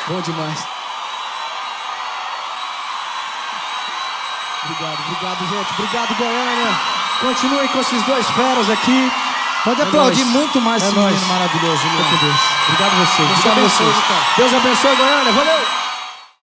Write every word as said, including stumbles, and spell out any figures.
Bom demais. Obrigado, obrigado, gente. Obrigado, Goiânia. Continuem com esses dois feras aqui. Pode é aplaudir nóis. muito mais é esse nóis. menino maravilhoso. Fica com Deus. Obrigado a vocês. Deus Obrigado a abençoe, vocês. cara. Deus abençoe, Goiânia. Valeu!